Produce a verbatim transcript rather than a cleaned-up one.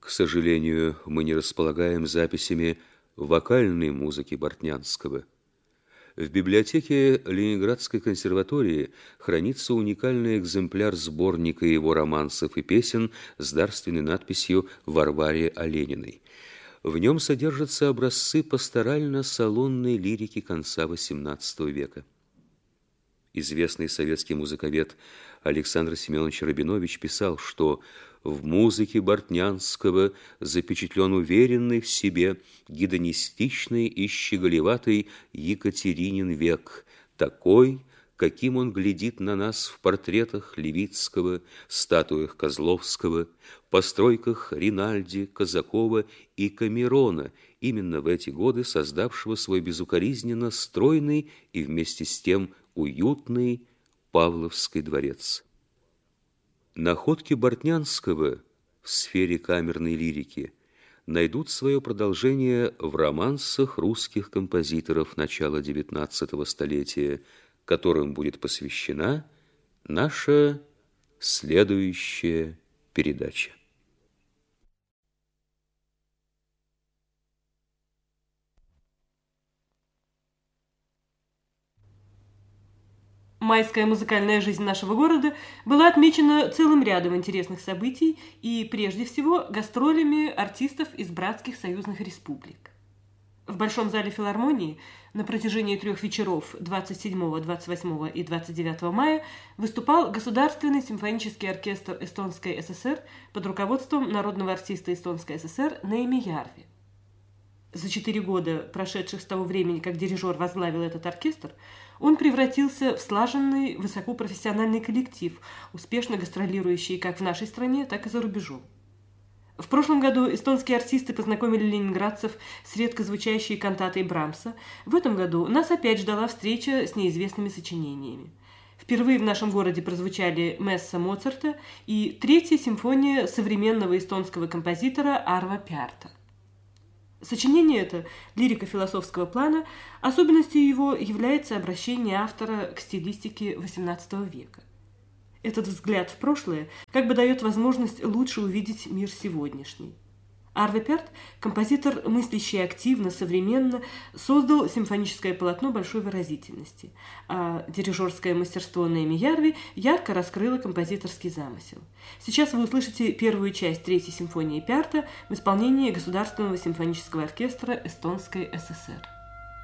К сожалению, мы не располагаем записями вокальной музыки Бортнянского. В библиотеке Ленинградской консерватории хранится уникальный экземпляр сборника его романсов и песен с дарственной надписью «Варваре Олениной». В нем содержатся образцы пасторально-салонной лирики конца восемнадцатого века. Известный советский музыковед Александр Семенович Рабинович писал, что в музыке Бортнянского запечатлен уверенный в себе, гедонистичный и щеголеватый Екатеринин век, такой, каким он глядит на нас в портретах Левицкого, статуях Козловского, постройках Ринальди, Казакова и Камерона, именно в эти годы создавшего свой безукоризненно стройный и вместе с тем уютный Павловский дворец. Находки Бортнянского в сфере камерной лирики найдут свое продолжение в романсах русских композиторов начала девятнадцатого столетия, которым будет посвящена наша следующая передача. Майская музыкальная жизнь нашего города была отмечена целым рядом интересных событий и, прежде всего, гастролями артистов из братских союзных республик. В Большом зале филармонии на протяжении трех вечеров двадцать седьмого, двадцать восьмого и двадцать девятого мая выступал Государственный симфонический оркестр Эстонской ССР под руководством народного артиста Эстонской ССР Неими Järvi. За четыре года, прошедших с того времени, как дирижер возглавил этот оркестр, он превратился в слаженный, высокопрофессиональный коллектив, успешно гастролирующий как в нашей стране, так и за рубежом. В прошлом году эстонские артисты познакомили ленинградцев с редко звучащей кантатой Брамса. В этом году нас опять ждала встреча с неизвестными сочинениями. Впервые в нашем городе прозвучали месса Моцарта и третья симфония современного эстонского композитора Арво Пярта. Сочинение это, лирика философского плана, особенностью его является обращение автора к стилистике восемнадцатого века. Этот взгляд в прошлое как бы дает возможность лучше увидеть мир сегодняшний. Арво Пярт, композитор, мыслящий активно, современно, создал симфоническое полотно большой выразительности, а дирижерское мастерство Неими Järvi ярко раскрыло композиторский замысел. Сейчас вы услышите первую часть третьей симфонии Пярта в исполнении Государственного симфонического оркестра Эстонской ССР.